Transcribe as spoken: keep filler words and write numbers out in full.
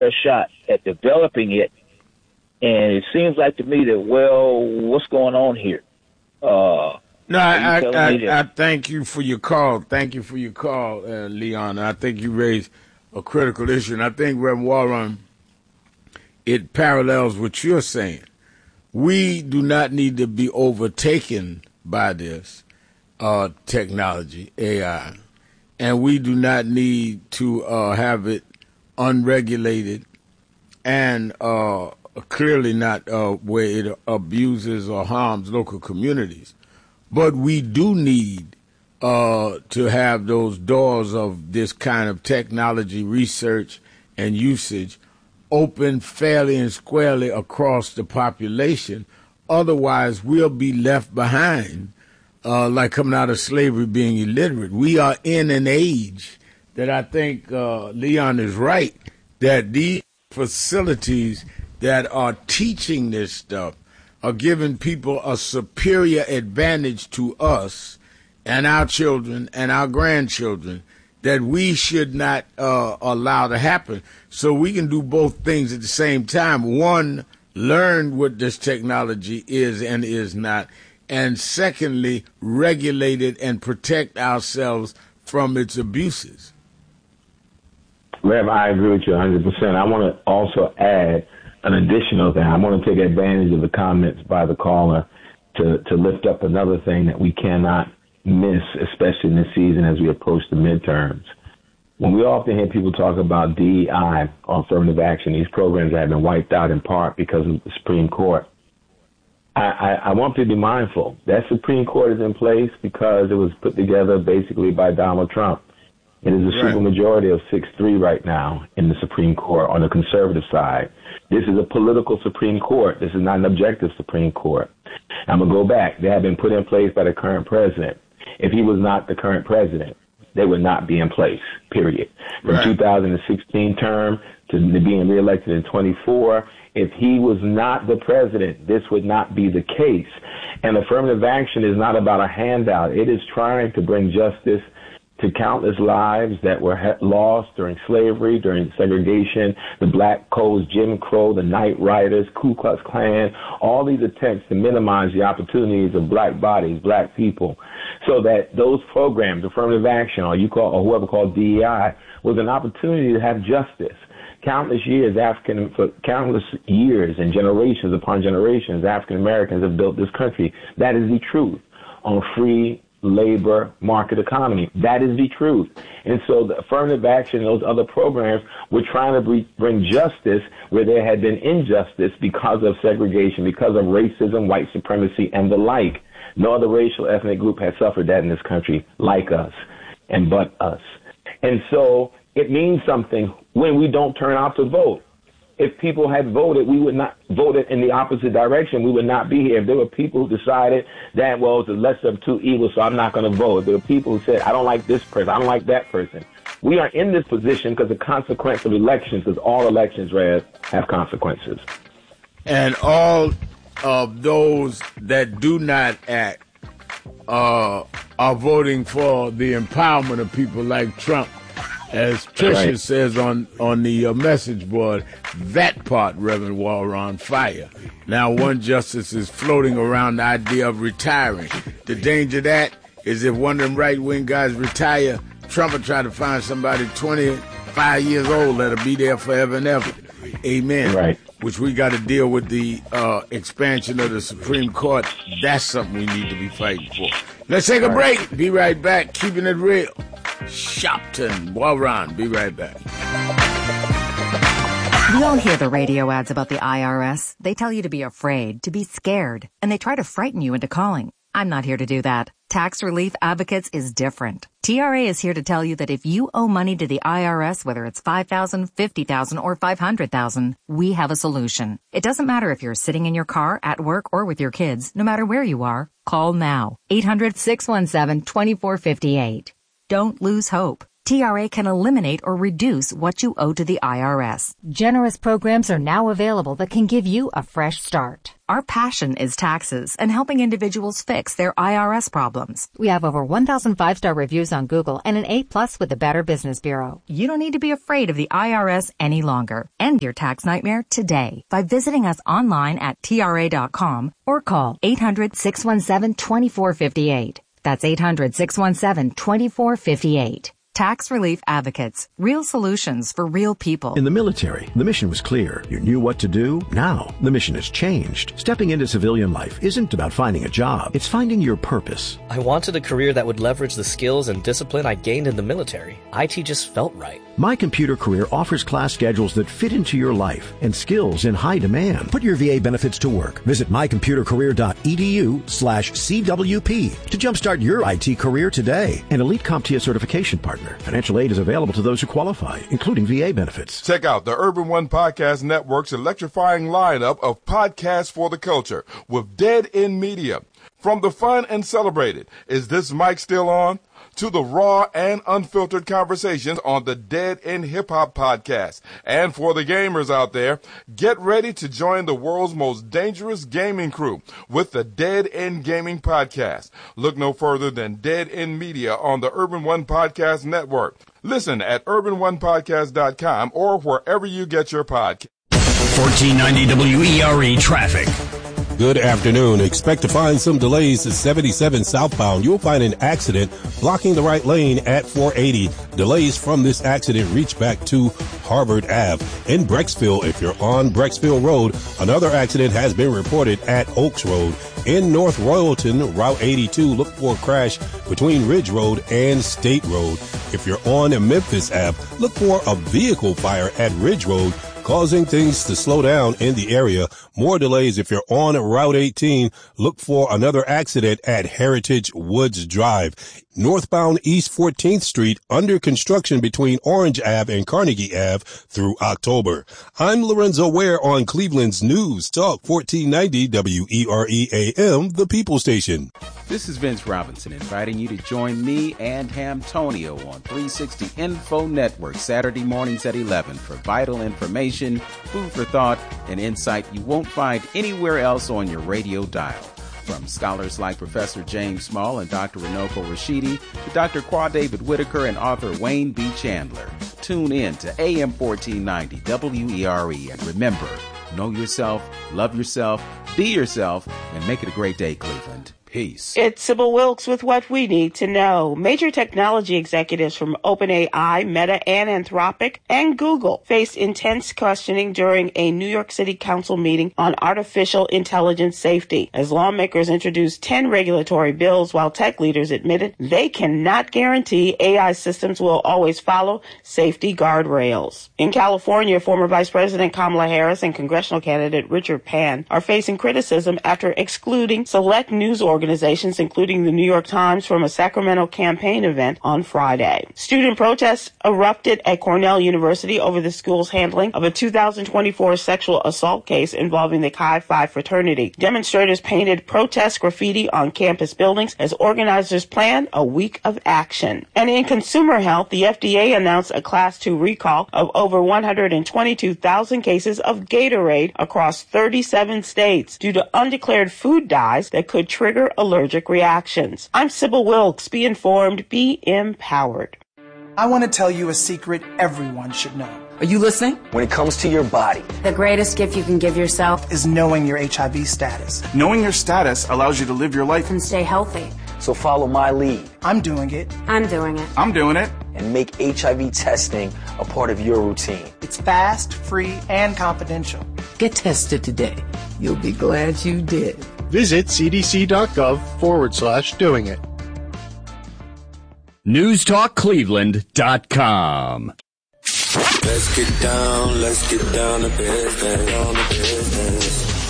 a shot at developing it. And it seems like to me that, well, what's going on here? Uh, no, I, I, I, I thank you for your call. Thank you for your call, uh, Leon. I think you raised a critical issue. And I think, Reverend Warren, it parallels what you're saying. We do not need to be overtaken by this uh, technology, A I. And we do not need to uh, have it unregulated and uh, clearly not uh, where it abuses or harms local communities. But we do need uh, to have those doors of this kind of technology research and usage open fairly and squarely across the population. Otherwise, we'll be left behind, uh, like coming out of slavery, being illiterate. We are in an age that I think uh, Leon is right, that these facilities that are teaching this stuff are giving people a superior advantage to us and our children and our grandchildren that we should not uh, allow to happen. So we can do both things at the same time. One, learn what this technology is and is not. And secondly, regulate it and protect ourselves from its abuses. Rev, I agree with you one hundred percent. I want to also add an additional thing. I want to take advantage of the comments by the caller to, to lift up another thing that we cannot miss, especially in this season as we approach the midterms. When we often hear people talk about D E I or affirmative action, these programs have been wiped out in part because of the Supreme Court. I, I, I want to be mindful. That Supreme Court is in place because it was put together basically by Donald Trump. It is a Right. supermajority of six three right now in the Supreme Court on the conservative side. This is a political Supreme Court. This is not an objective Supreme Court. I'm going to go back. They have been put in place by the current president. If he was not the current president, they would not be in place, period. From Right. two thousand sixteen term to being reelected in twenty-four, if he was not the president, this would not be the case. And affirmative action is not about a handout. It is trying to bring justice to countless lives that were lost during slavery, during segregation, the Black Codes, Jim Crow, the Night Riders, Ku Klux Klan, all these attempts to minimize the opportunities of black bodies, black people, so that those programs, affirmative action, or you call, or whoever called D E I, was an opportunity to have justice. Countless years, African, for countless years and generations upon generations, African Americans have built this country. That is the truth on free labor market economy. That is the truth. And so the affirmative action and those other programs were trying to bring justice where there had been injustice because of segregation, because of racism, white supremacy, and the like. No other racial ethnic group has suffered that in this country like us and but us. And so it means something when we don't turn out to vote. If people had voted, we would not voted in the opposite direction. We would not be here. If there were people who decided that, well, it's the lesser of two evils, so I'm not going to vote. If there were people who said, I don't like this person, I don't like that person. We are in this position because the consequence of elections, because all elections, Red, have consequences. And all of those that do not act uh, are voting for the empowerment of people like Trump. As Tricia right. says on, on the uh, message board, that part, Reverend Warren, fire. Now, one justice is floating around the idea of retiring. The danger of that is if one of them right-wing guys retire, Trump will try to find somebody twenty-five years old that'll be there forever and ever. Amen. Right. Which we got to deal with the uh, expansion of the Supreme Court. That's something we need to be fighting for. Let's take a right. break. Be right back. Keeping it real. Shopton, Warren, be right back. We all hear the radio ads about the I R S. They tell you to be afraid, to be scared, and they try to frighten you into calling. I'm not here to do that. Tax Relief Advocates is different. T R A is here to tell you that if you owe money to the I R S, whether it's five thousand dollars, fifty thousand dollars, or five hundred thousand dollars, we have a solution. It doesn't matter if you're sitting in your car, at work, or with your kids. No matter where you are, call now. eight hundred, six one seven, two four five eight. Don't lose hope. T R A can eliminate or reduce what you owe to the I R S. Generous programs are now available that can give you a fresh start. Our passion is taxes and helping individuals fix their I R S problems. We have over one thousand five-star reviews on Google and an A plus with the Better Business Bureau. You don't need to be afraid of the I R S any longer. End your tax nightmare today by visiting us online at T R A dot com or call eight hundred, six one seven, two four five eight. That's eight hundred, six one seven, two four five eight. Tax Relief Advocates. Real solutions for real people. In the military, the mission was clear. You knew what to do. Now, the mission has changed. Stepping into civilian life isn't about finding a job. It's finding your purpose. I wanted a career that would leverage the skills and discipline I gained in the military. I T just felt right. My Computer Career offers class schedules that fit into your life and skills in high demand. Put your V A benefits to work. Visit my computer career dot e d u slash C W P to jumpstart your I T career today. An Elite CompTIA certification partner. Financial aid is available to those who qualify, including V A benefits. Check out the Urban One Podcast Network's electrifying lineup of podcasts for the culture with Dead End Media. From the fun and celebrated, Is This Mic Still On?, to the raw and unfiltered conversations on the Dead End Hip Hop Podcast. And for the gamers out there, get ready to join the world's most dangerous gaming crew with the Dead End Gaming Podcast. Look no further than Dead End Media on the Urban One Podcast Network. Listen at urban one podcast dot com or wherever you get your podcast. fourteen ninety W E R E traffic. Good afternoon. Expect to find some delays at seventy-seven southbound. You'll find an accident blocking the right lane at four eighty. Delays from this accident reach back to Harvard Avenue. In Brecksville, if you're on Brecksville Road, another accident has been reported at Oaks Road. In North Royalton, Route eighty-two, look for a crash between Ridge Road and State Road. If you're on Memphis Avenue, look for a vehicle fire at Ridge Road, causing things to slow down in the area. More delays if you're on Route eighteen. Look for another accident at Heritage Woods Drive. Northbound East fourteenth Street, under construction between Orange Avenue and Carnegie Avenue through October. I'm Lorenzo Ware on Cleveland's News Talk fourteen ninety W E R E A M, the People Station. This is Vince Robinson inviting you to join me and Hamtonio on three sixty Info Network Saturday mornings at eleven for vital information, food for thought, and insight you won't find anywhere else on your radio dial. From scholars like Professor James Small and Doctor Runoko Rashidi to Doctor Qua David Whitaker and author Wayne B. Chandler. Tune in to A M fourteen ninety W E R E and remember, know yourself, love yourself, be yourself, and make it a great day, Cleveland. Peace. It's Sybil Wilkes with what we need to know. Major technology executives from OpenAI, Meta, and Anthropic, and Google faced intense questioning during a New York City Council meeting on artificial intelligence safety, as lawmakers introduced ten regulatory bills while tech leaders admitted they cannot guarantee A I systems will always follow safety guardrails. In California, former Vice President Kamala Harris and congressional candidate Richard Pan are facing criticism after excluding select news organizations organizations, including the New York Times, from a Sacramento campaign event on Friday. Student protests erupted at Cornell University over the school's handling of a two thousand twenty-four sexual assault case involving the Chi Phi fraternity. Demonstrators painted protest graffiti on campus buildings as organizers planned a week of action. And in consumer health, the F D A announced a Class two recall of over one hundred twenty-two thousand cases of Gatorade across thirty-seven states due to undeclared food dyes that could trigger allergic reactions. I'm Sybil Wilkes. Be informed, be empowered. I want to tell you a secret everyone should know. Are you listening? When it comes to your body, the greatest gift you can give yourself is knowing your H I V status. Knowing your status allows you to live your life and stay healthy. So follow my lead. I'm doing it. I'm doing it. I'm doing it. And make H I V testing a part of your routine. It's fast, free, and confidential. Get tested today. You'll be glad you did. Visit cdc.gov forward slash doing it. news talk cleveland dot com. Let's get down, let's get down to business, down to business.